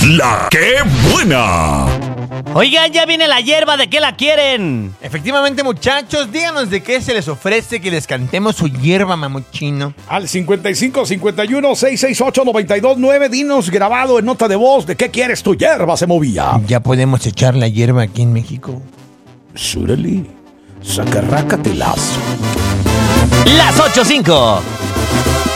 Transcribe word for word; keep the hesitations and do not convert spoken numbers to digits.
La que buena. Oigan, ya viene la hierba, ¿de qué la quieren? Efectivamente, muchachos, díganos de qué se les ofrece que les cantemos su hierba, mamuchino. Al cincuenta y cinco cincuenta y uno seiscientos sesenta y ocho noventa y dos nueve, dinos grabado en nota de voz de qué quieres tu hierba se movía. ¿Ya podemos echar la hierba aquí en México? Surely, sacarrácatelazo. Las ocho cinco.